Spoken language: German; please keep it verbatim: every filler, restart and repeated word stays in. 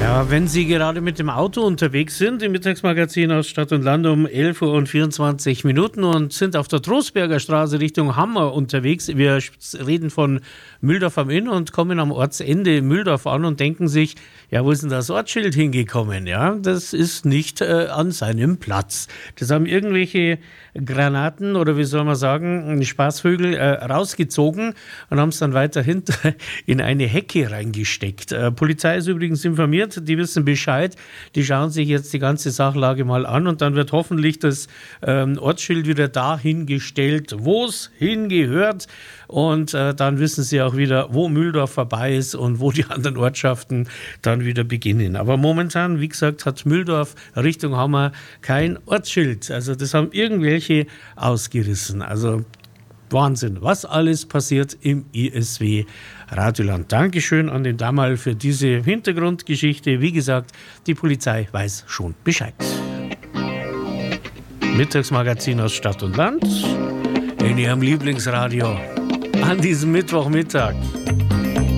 Ja, wenn Sie gerade mit dem Auto unterwegs sind, im Mittagsmagazin aus Stadt und Land um elf Uhr und vierundzwanzig Minuten und sind auf der Trostberger Straße Richtung Hammer unterwegs. Wir reden von Mühldorf am Inn und kommen am Ortsende Mühldorf an und denken sich, ja, wo ist denn das Ortsschild hingekommen? Ja, das ist nicht äh, an seinem Platz. Das haben irgendwelche Granaten oder wie soll man sagen, Spaßvögel äh, rausgezogen und haben es dann weiter hinter in eine Hecke reingesteckt. Äh, Polizei ist übrigens informiert, die wissen Bescheid, die schauen sich jetzt die ganze Sachlage mal an und dann wird hoffentlich das ähm, Ortsschild wieder dahin gestellt, wo es hingehört und äh, dann wissen sie auch wieder, wo Mühldorf vorbei ist und wo die anderen Ortschaften dann wieder beginnen. Aber momentan, wie gesagt, hat Mühldorf Richtung Hammer kein Ortsschild. Also das haben irgendwelche ausgerissen. Also Wahnsinn, was alles passiert im I S W Radioland. Dankeschön an den Damal für diese Hintergrundgeschichte. Wie gesagt, die Polizei weiß schon Bescheid. Mittagsmagazin aus Stadt und Land in Ihrem Lieblingsradio an diesem Mittwochmittag.